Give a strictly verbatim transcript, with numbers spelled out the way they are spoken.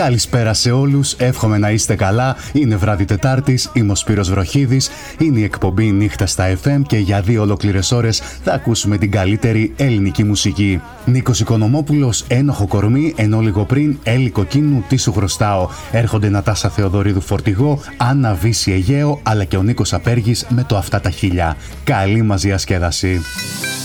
Καλησπέρα σε όλους, εύχομαι να είστε καλά. Είναι βράδυ Τετάρτης, είμαι ο Σπύρος Βροχίδης. Είναι η εκπομπή Νύχτα στα εφ εμ και για δύο ολόκληρες ώρες θα ακούσουμε την καλύτερη ελληνική μουσική. Νίκος Οικονομόπουλος, Ένοχο κορμί, ενώ λίγο πριν Έλλη Κοκκίνου, Τι σου χρωστάω. Έρχονται Νατάσα Θεοδωρίδου Φορτηγό, Άννα Βύση Αιγαίο, αλλά και ο Νίκος Απέργης με το Αυτά τα χίλια. Καλή μας διασκέδαση.